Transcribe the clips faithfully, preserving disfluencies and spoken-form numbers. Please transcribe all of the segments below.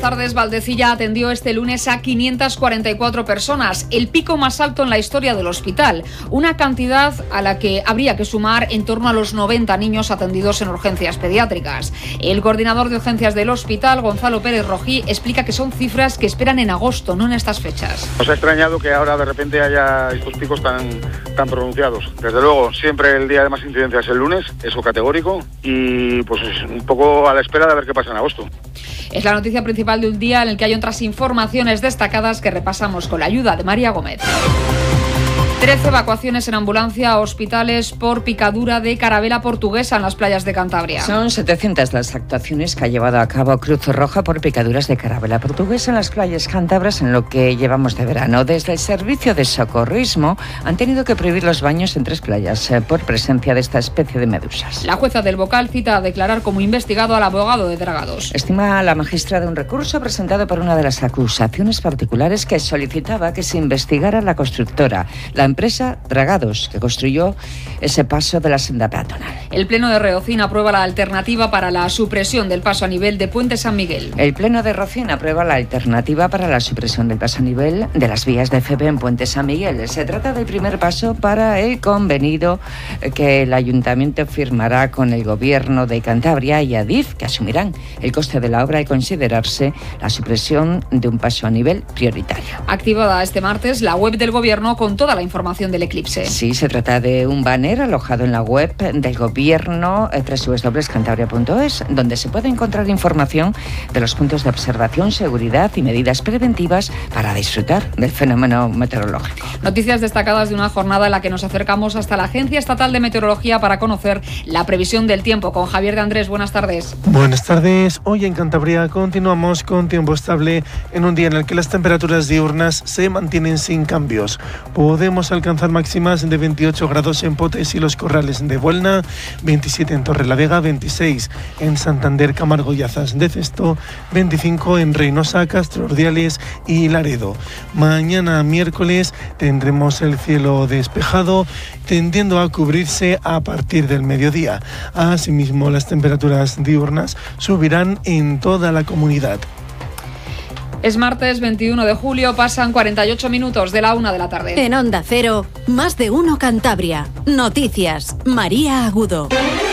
tardes. Valdecilla atendió este lunes a quinientas cuarenta y cuatro personas, el pico más alto en la historia del hospital, una cantidad a la que habría que sumar en torno a los noventa niños atendidos en urgencias pediátricas. El coordinador de urgencias del hospital, Gonzalo Pérez Rojí, explica que son cifras que esperan en agosto, no en estas fechas. Nos ha extrañado que ahora de repente haya estos picos tan, tan pronunciados. Desde luego, siempre el día de más incidencias es el lunes, eso categórico, y pues un poco a la espera de ver qué pasa en agosto. Es la noticia principal de un día en el que hay otras informaciones destacadas que repasamos con la ayuda de María Gómez. trece evacuaciones en ambulancia a hospitales por picadura de carabela portuguesa en las playas de Cantabria. Son setecientas las actuaciones que ha llevado a cabo Cruz Roja por picaduras de carabela portuguesa en las playas cántabras en lo que llevamos de verano. Desde el servicio de socorrismo han tenido que prohibir los baños en tres playas eh, por presencia de esta especie de medusas. La jueza del Bocal cita a declarar como investigado al abogado de Dragados. Estima la magistrada un recurso presentado por una de las acusaciones particulares que solicitaba que se investigara la constructora, la empresa Dragados, que construyó ese paso de la senda peatonal. El Pleno de Reocín aprueba la alternativa para la supresión del paso a nivel de Puente San Miguel. El Pleno de Rocín aprueba la alternativa para la supresión del paso a nivel de las vías de F E B en Puente San Miguel. Se trata del primer paso para el convenido que el Ayuntamiento firmará con el Gobierno de Cantabria y Adif, que asumirán el coste de la obra y considerarse la supresión de un paso a nivel prioritario. Activada este martes la web del Gobierno con toda la información del eclipse. Sí, se trata de un banner alojado en la web del Gobierno, doble u doble u doble u punto cantabria punto es, donde se puede encontrar información de los puntos de observación, seguridad y medidas preventivas para disfrutar del fenómeno meteorológico. Noticias destacadas de una jornada en la que nos acercamos hasta la Agencia Estatal de Meteorología para conocer la previsión del tiempo. Con Javier de Andrés, buenas tardes. Buenas tardes. Hoy en Cantabria continuamos con tiempo estable en un día en el que las temperaturas diurnas se mantienen sin cambios. Podemos alcanzar máximas de veintiocho grados en Potes y Los Corrales de Buelna, veintisiete en Torrelavega, veintiséis en Santander, Camargo y Azas de Cesto, veinticinco en Reynosa, Castro Urdiales y Laredo. Mañana miércoles tendremos el cielo despejado, tendiendo a cubrirse a partir del mediodía. Asimismo, las temperaturas diurnas subirán en toda la comunidad. Es martes veintiuno de julio, pasan cuarenta y ocho minutos de la una de la tarde. En Onda Cero, Más de Uno Cantabria. Noticias, María Agudo.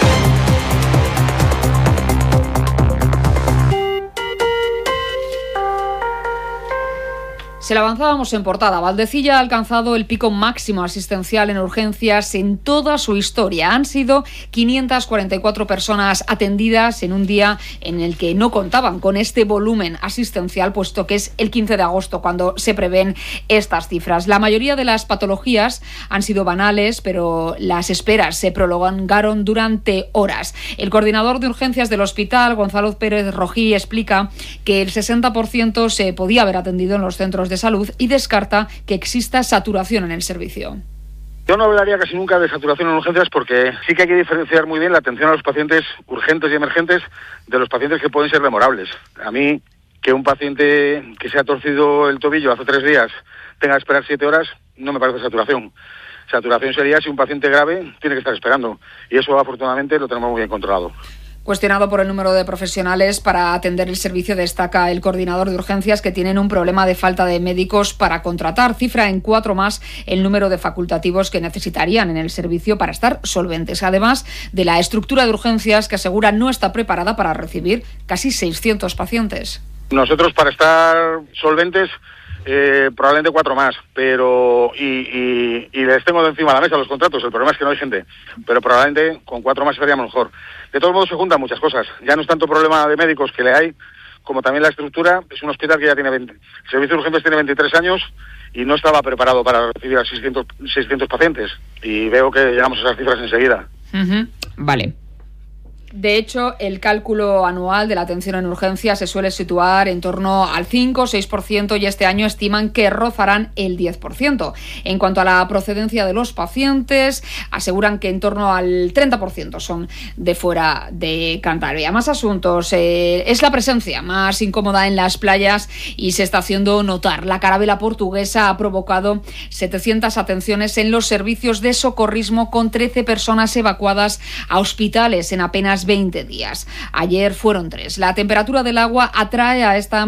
Se lo avanzábamos en portada. Valdecilla ha alcanzado el pico máximo asistencial en urgencias en toda su historia. Han sido quinientas cuarenta y cuatro personas atendidas en un día en el que no contaban con este volumen asistencial, puesto que es el quince de agosto cuando se prevén estas cifras. La mayoría de las patologías han sido banales, pero las esperas se prolongaron durante horas. El coordinador de urgencias del hospital, Gonzalo Pérez Rojí, explica que el sesenta por ciento se podía haber atendido en los centros de salud y descarta que exista saturación en el servicio. Yo no hablaría casi nunca de saturación en urgencias porque sí que hay que diferenciar muy bien la atención a los pacientes urgentes y emergentes de los pacientes que pueden ser demorables. A mí, que un paciente que se ha torcido el tobillo hace tres días tenga que esperar siete horas, no me parece saturación. Saturación sería si un paciente grave tiene que estar esperando, y eso afortunadamente lo tenemos muy bien controlado. Cuestionado por el número de profesionales para atender el servicio, destaca el coordinador de urgencias que tienen un problema de falta de médicos para contratar. Cifra en cuatro más el número de facultativos que necesitarían en el servicio para estar solventes. Además de la estructura de urgencias que asegura no está preparada para recibir casi seiscientos pacientes. Nosotros para estar solventes eh, probablemente cuatro más, pero y, y, y les tengo de encima de la mesa los contratos. El problema es que no hay gente, pero probablemente con cuatro más seríamos mejor. De todos modos se juntan muchas cosas. Ya no es tanto problema de médicos que le hay, como también la estructura. Es un hospital que ya tiene veinte. El servicio de urgencias tiene veintitrés años y no estaba preparado para recibir a seiscientos, seiscientos pacientes. Y veo que llegamos a esas cifras enseguida. Uh-huh. Vale. De hecho, el cálculo anual de la atención en urgencias se suele situar en torno al cinco o seis por ciento y este año estiman que rozarán el diez por ciento. En cuanto a la procedencia de los pacientes, aseguran que en torno al treinta por ciento son de fuera de Cantabria. Más asuntos. Eh, es la presencia más incómoda en las playas y se está haciendo notar. La carabela portuguesa ha provocado setecientas atenciones en los servicios de socorrismo, con trece personas evacuadas a hospitales en apenas veinte días. Ayer fueron tres. La temperatura del agua atrae a esta